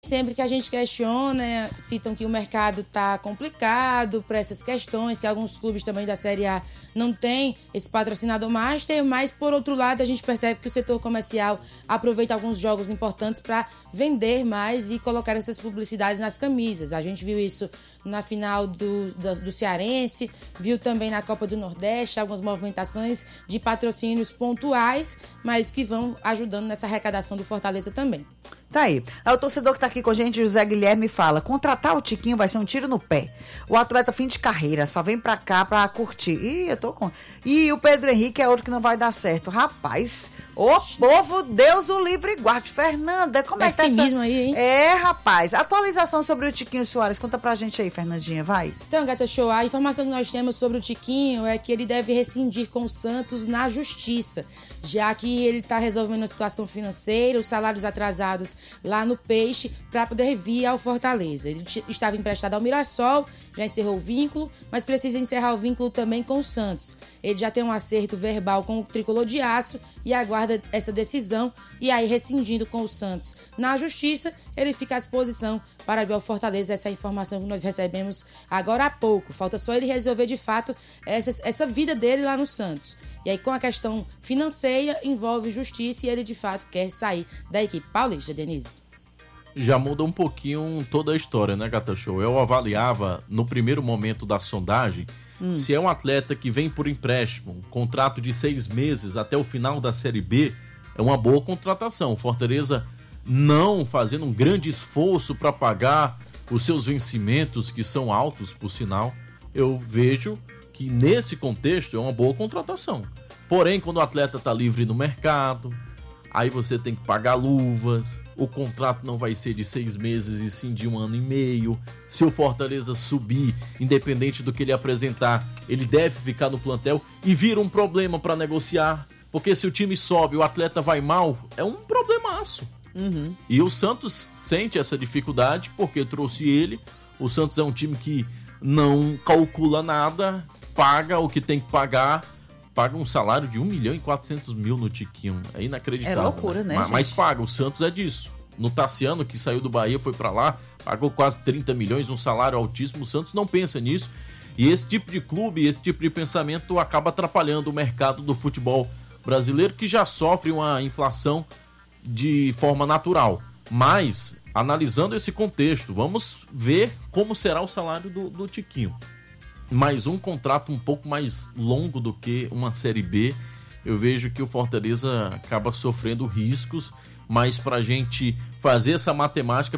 Sempre que a gente questiona, citam que o mercado está complicado para essas questões, que alguns clubes também da Série A não têm esse patrocinador master, mas, por outro lado, a gente percebe que o setor comercial aproveita alguns jogos importantes para vender mais e colocar essas publicidades nas camisas. A gente viu isso na final do Cearense, viu também na Copa do Nordeste, algumas movimentações de patrocínios pontuais, mas que vão ajudando nessa arrecadação do Fortaleza também. Tá aí. O torcedor que tá aqui com a gente, José Guilherme, fala: contratar o Tiquinho vai ser um tiro no pé. O atleta fim de carreira só vem pra cá pra curtir. E o Pedro Henrique é outro que não vai dar certo. Rapaz, o povo, Deus o livre e guarde. Fernanda, como é que tá mesmo aí, hein? É, rapaz. Atualização sobre o Tiquinho Soares. Conta pra gente aí, Fernandinha, vai. Então, Gata Show, a informação que nós temos sobre o Tiquinho é que ele deve rescindir com o Santos na justiça, já que ele está resolvendo a situação financeira, os salários atrasados lá no Peixe, para poder vir ao Fortaleza. Ele estava emprestado ao Mirassol, já encerrou o vínculo, mas precisa encerrar o vínculo também com o Santos. Ele já tem um acerto verbal com o Tricolor de Aço e aguarda essa decisão, e aí rescindindo com o Santos na justiça, ele fica à disposição para vir ao Fortaleza. Essa é a informação que nós recebemos agora há pouco. Falta só ele resolver de fato essa vida dele lá no Santos. E aí, com a questão financeira, envolve justiça e ele de fato quer sair da equipe paulista, Denise. Já muda um pouquinho toda a história, né, Gata Show? Eu avaliava no primeiro momento da sondagem se é um atleta que vem por empréstimo, um contrato de 6 meses até o final da Série B, é uma boa contratação. Fortaleza não fazendo um grande esforço para pagar os seus vencimentos, que são altos, por sinal, eu vejo que nesse contexto é uma boa contratação. Porém, quando o atleta está livre no mercado, aí você tem que pagar luvas, o contrato não vai ser de 6 meses e sim de 1 ano e meio. Se o Fortaleza subir, independente do que ele apresentar, ele deve ficar no plantel e vira um problema para negociar, porque se o time sobe e o atleta vai mal, é um problemaço. E o Santos sente essa dificuldade porque trouxe ele. O Santos é um time que não calcula nada, paga o que tem que pagar, paga um salário de 1.400.000 no Tiquinho. É inacreditável. É loucura, né, mas paga, o Santos é disso. No Tassiano, que saiu do Bahia, foi pra lá, pagou quase 30 milhões, um salário altíssimo. O Santos não pensa nisso. E esse tipo de clube, esse tipo de pensamento acaba atrapalhando o mercado do futebol brasileiro, que já sofre uma inflação de forma natural. Mas, analisando esse contexto, vamos ver como será o salário do Tiquinho. Mais um contrato um pouco mais longo do que uma Série B. Eu vejo que o Fortaleza acaba sofrendo riscos, mas para a gente fazer essa matemática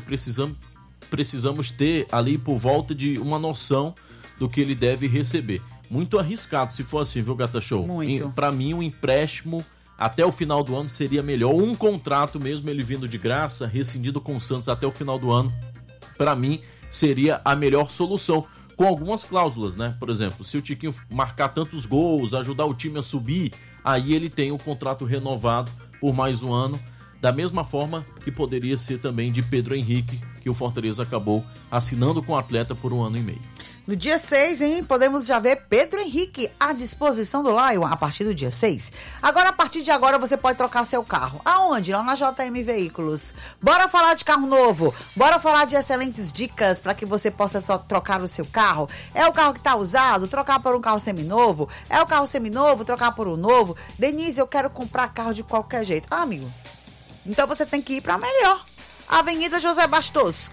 precisamos ter ali por volta de uma noção do que ele deve receber. Muito arriscado se for assim, viu, Gata Show? Muito. Para mim, um empréstimo até o final do ano seria melhor. Um contrato mesmo, ele vindo de graça, rescindido com o Santos até o final do ano, para mim seria a melhor solução. Com algumas cláusulas, né? Por exemplo, se o Tiquinho marcar tantos gols, ajudar o time a subir, aí ele tem o contrato renovado por mais um ano, da mesma forma que poderia ser também de Pedro Henrique, que o Fortaleza acabou assinando com o atleta por 1 ano e meio. No dia 6, hein, podemos já ver Pedro Henrique à disposição do Lion a partir do dia 6. Agora, a partir de agora, você pode trocar seu carro. Aonde? Lá na JM Veículos. Bora falar de carro novo. Bora falar de excelentes dicas para que você possa só trocar o seu carro. É o carro que está usado, trocar por um carro seminovo. É o carro seminovo, trocar por um novo. Denise, eu quero comprar carro de qualquer jeito. Ah, amigo, então você tem que ir para melhor. Avenida José Bastos,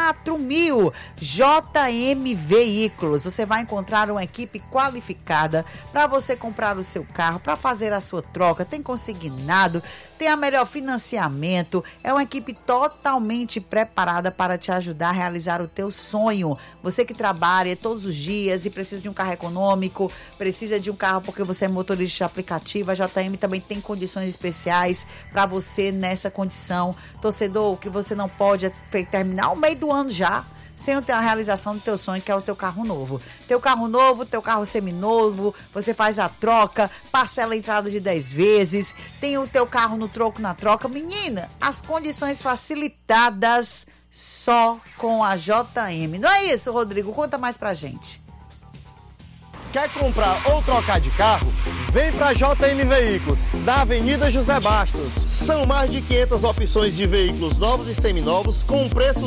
4000, JM Veículos. Você vai encontrar uma equipe qualificada para você comprar o seu carro, para fazer a sua troca. Tem consignado, tem a melhor financiamento. É uma equipe totalmente preparada para te ajudar a realizar o teu sonho. Você que trabalha todos os dias e precisa de um carro econômico, precisa de um carro porque você é motorista de aplicativo, a JM também tem condições especiais para você nessa condição. Torcedor, que você não pode terminar o meio do ano já sem ter a realização do teu sonho, que é o teu carro novo. Teu carro novo, teu carro seminovo, você faz a troca, parcela a entrada de 10 vezes, tem o teu carro no troco, na troca. Menina, as condições facilitadas só com a JM. Não é isso, Rodrigo? Conta mais pra gente. Quer comprar ou trocar de carro? Vem para JM Veículos, da Avenida José Bastos. São mais de 500 opções de veículos novos e seminovos com preço